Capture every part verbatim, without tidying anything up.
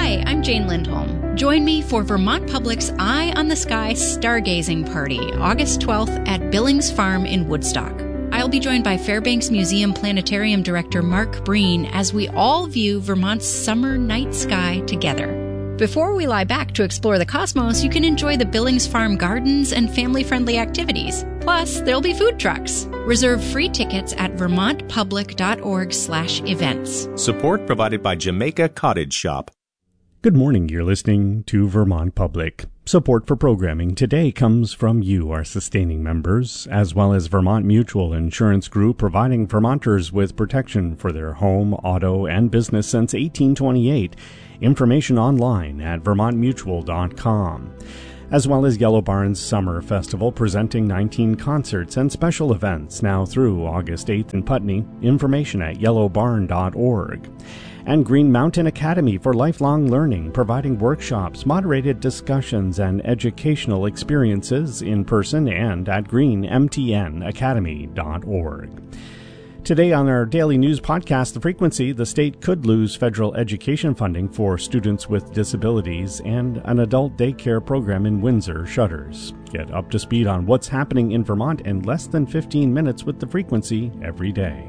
Hi, I'm Jane Lindholm. Join me for Vermont Public's Eye on the Sky Stargazing Party, August twelfth at Billings Farm in Woodstock. I'll be joined by Fairbanks Museum Planetarium Director Mark Breen as we all view Vermont's summer night sky together. Before we lie back to explore the cosmos, you can enjoy the Billings Farm gardens and family-friendly activities. Plus, there'll be food trucks. Reserve free tickets at vermontpublic.org slash events. Support provided by Jamaica Cottage Shop. Good morning. You're listening to Vermont Public. Support for programming today comes from you, our sustaining members, as well as Vermont Mutual Insurance Group, providing Vermonters with protection for their home, auto, and business since eighteen twenty-eight. Information online at vermont mutual dot com. As well as Yellow Barn's Summer Festival, presenting nineteen concerts and special events now through August eighth in Putney. Information at yellow barn dot org. And Green Mountain Academy for Lifelong Learning, providing workshops, moderated discussions, and educational experiences in person and at green m t n academy dot org. Today on our daily news podcast, The Frequency, the state could lose federal education funding for students with disabilities, and an adult daycare program in Windsor shutters. Get up to speed on what's happening in Vermont in less than fifteen minutes with The Frequency every day.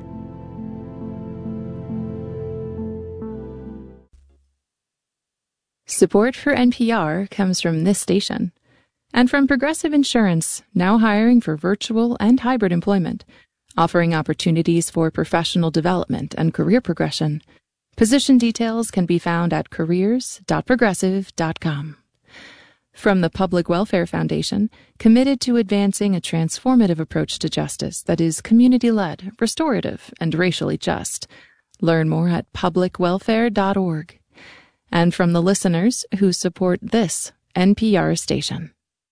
Support for N P R comes from this station and from Progressive Insurance, now hiring for virtual and hybrid employment, offering opportunities for professional development and career progression. Position details can be found at careers dot progressive dot com. From the Public Welfare Foundation, committed to advancing a transformative approach to justice that is community-led, restorative, and racially just. Learn more at public welfare dot org. And from the listeners who support this N P R station.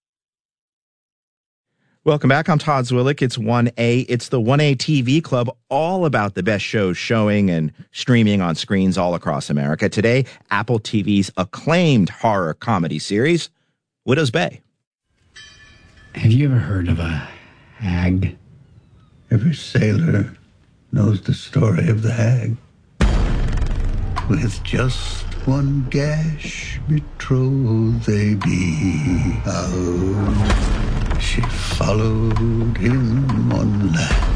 Welcome back. I'm Todd Zwillick. It's one A. It's the one A T V Club, all about the best shows showing and streaming on screens all across America. Today, Apple T V's acclaimed horror comedy series, Widow's Bay. Have you ever heard of a hag? Every sailor knows the story of the hag. With just one gash, betrothed they be. Oh, she followed him on land.